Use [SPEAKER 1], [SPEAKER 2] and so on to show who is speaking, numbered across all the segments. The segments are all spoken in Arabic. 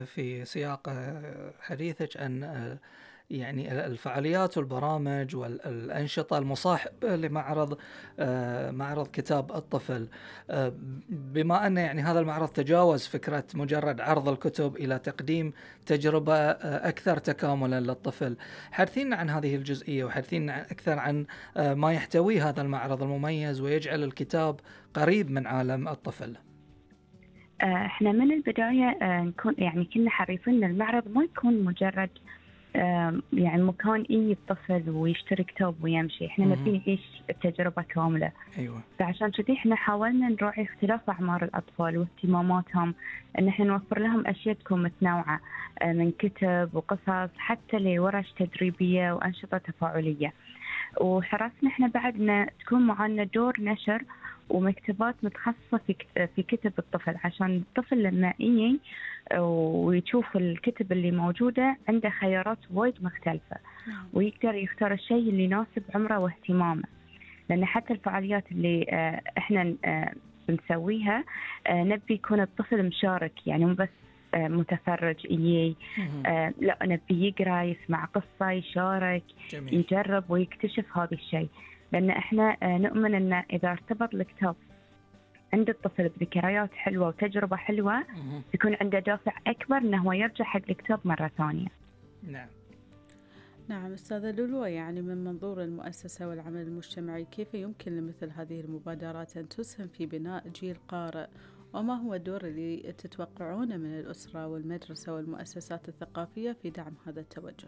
[SPEAKER 1] في سياق حديثك عن يعني الفعاليات والبرامج والأنشطة المصاحبة لمعرض معرض كتاب الطفل. بما أن يعني هذا المعرض تجاوز فكرة مجرد عرض الكتب إلى تقديم تجربة أكثر تكاملا للطفل، حدثينا عن هذه الجزئية وحدثينا أكثر عن ما يحتويه هذا المعرض المميز ويجعل الكتاب قريب من عالم الطفل.
[SPEAKER 2] احنا من البداية نكون يعني كنا حريصين ان المعرض ما يكون مجرد يعني مكان الطفل ويشتري كتاب ويمشي. احنا نبي نعيش التجربة كاملة.
[SPEAKER 1] أيوة.
[SPEAKER 2] فعشان كذي احنا حاولنا نراعي اختلاف أعمار الأطفال واهتماماتهم، ان احنا نوفر لهم أشياء تكون متنوعة، من كتب وقصص حتى لورش تدريبية وأنشطة تفاعلية. وحرصنا احنا بعد ان تكون معنا دور نشر ومكتبات متخصصة في كتب الطفل، عشان الطفل لما يجي ويشوف الكتب اللي موجودة عنده خيارات وايد مختلفة، ويقدر يختار الشيء اللي يناسب عمره واهتمامه. لأن حتى الفعاليات اللي احنا بنسويها نبي يكون الطفل مشارك، يعني مو بس متفرج لا، نبي يقرأ، يسمع قصة، يشارك. جميل. يجرب ويكتشف هذا الشيء، لأن احنا نؤمن أن إذا ارتبط الكتاب عند الطفل بذكريات حلوة وتجربة حلوة يكون عنده دافع أكبر أنه يرجع حق الكتاب مرة ثانية.
[SPEAKER 3] نعم أستاذة لولو، يعني من منظور المؤسسة والعمل المجتمعي كيف يمكن لمثل هذه المبادرات أن تسهم في بناء جيل قارئ، وما هو الدور اللي تتوقعونه من الأسرة والمدرسة والمؤسسات الثقافية في دعم هذا التوجه؟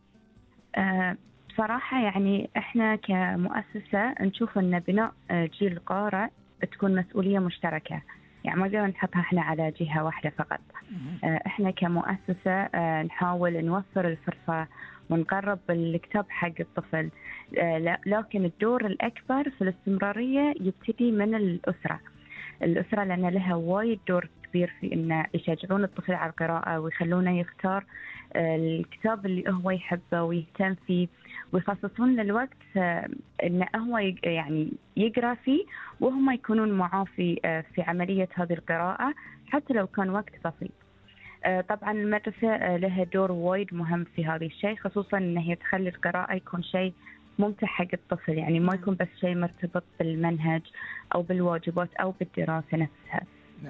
[SPEAKER 2] بصراحة يعني إحنا كمؤسسة نشوف أن بناء جيل قارئ تكون مسؤولية مشتركة، يعني ما نقدر نحطها إحنا على جهة واحدة فقط. إحنا كمؤسسة نحاول نوفر الفرصة ونقرب الكتاب حق الطفل، لكن الدور الأكبر في الاستمرارية يبتدي من الأسرة لأن لها وايد دور كبير في إن يشجعون الطفل على القراءة ويخلونه يختار الكتاب اللي هو يحبه ويهتم فيه، ويخصصون للوقت إنه هو يعني يقرأ فيه وهم يكونون معاه في عملية هذه القراءة حتى لو كان وقت بسيط. طبعا المدرسة لها دور وايد مهم في هذا الشيء، خصوصا إنه هي تخلي القراءة يكون شيء ممتع حق الطفل، يعني ما يكون بس شيء مرتبط بالمنهج أو بالواجبات أو بالدراسة نفسها.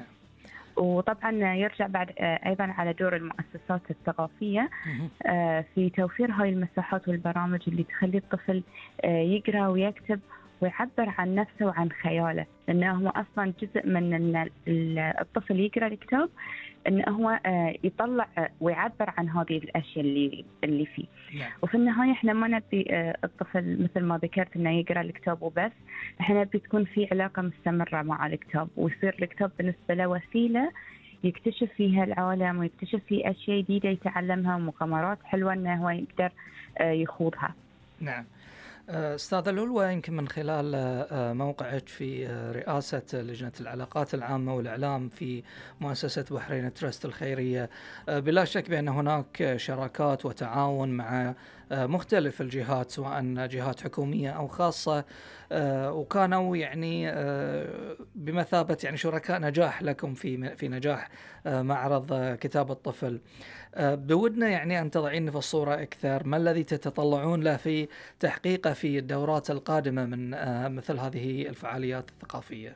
[SPEAKER 2] وطبعا يرجع بعد أيضا على دور المؤسسات الثقافية في توفير هاي المساحات والبرامج اللي تخلي الطفل يقرأ ويكتب ويعبر عن نفسه وعن خياله، لأنه هو أصلا جزء من أن الطفل يقرأ الكتاب، أنه هو يطلع ويعبر عن هذه الأشياء اللي فيه. وفي النهاية إحنا ما نبي الطفل مثل ما ذكرت أنه يقرأ الكتاب وبس، إحنا نبي تكون في علاقة مستمرة مع الكتاب، ويصير الكتاب بالنسبة له وسيلة يكتشف فيها العالم ويكتشف فيه أشياء جديدة يتعلمها ومغامرات حلوة أنه هو يقدر يخوضها.
[SPEAKER 1] نعم. أستاذة لولو، يمكن من خلال موقعك في رئاسة لجنة العلاقات العامة والإعلام في مؤسسة بحرين ترست الخيرية، بلا شك بأن هناك شراكات وتعاون مع مختلف الجهات، سواء جهات حكومية أو خاصة، وكانوا يعني بمثابة يعني شركاء نجاح لكم في نجاح معرض كتاب الطفل. بودنا يعني أن تضعين في الصورة أكثر ما الذي تتطلعون له في تحقيقه في الدورات القادمة من مثل هذه الفعاليات الثقافية؟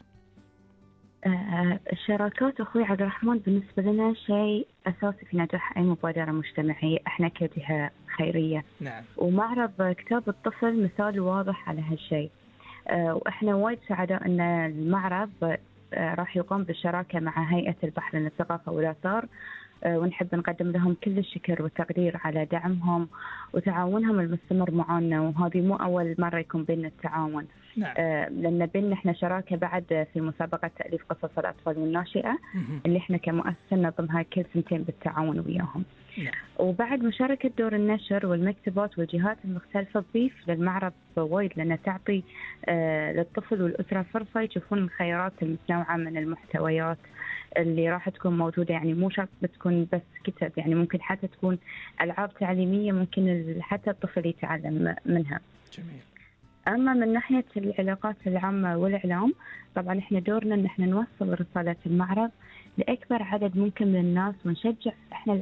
[SPEAKER 2] الشراكات أخوي عبد الرحمن بالنسبة لنا شيء أساسي في نجاح أي مبادرة مجتمعية إحنا كجهة خيرية.
[SPEAKER 1] نعم.
[SPEAKER 2] ومعرض كتاب الطفل مثال واضح على هالشيء. وإحنا وايد سعداء أن المعرض راح يقوم بالشراكة مع هيئة البحر للثقافة والآثار، ونحب نقدم لهم كل الشكر والتقدير على دعمهم وتعاونهم المستمر معنا، وهذه مو أول مرة يكون بيننا التعاون.
[SPEAKER 1] نعم.
[SPEAKER 2] لأن بيننا إحنا شراكة بعد في مسابقة تأليف قصص الأطفال والناشئة اللي إحنا كمؤسسة ننظمها كل سنتين بالتعاون وياهم.
[SPEAKER 1] نعم.
[SPEAKER 2] وبعد مشاركة دور النشر والمكتبات والجهات المختلفة تضيف للمعرض وايد، لأنها تعطي للطفل والأسرة فرصة يشوفون الخيارات المتنوعة من المحتويات اللي راح تكون موجودة، يعني مو شرط بتكون بس كتب، يعني ممكن حتى تكون ألعاب تعليمية ممكن حتى الطفل يتعلم منها.
[SPEAKER 1] جميل.
[SPEAKER 2] أما من ناحية العلاقات العامة والإعلام، طبعا إحنا دورنا إن إحنا نوصل رسالة المعرض لأكبر عدد ممكن من الناس ونشجع إحنا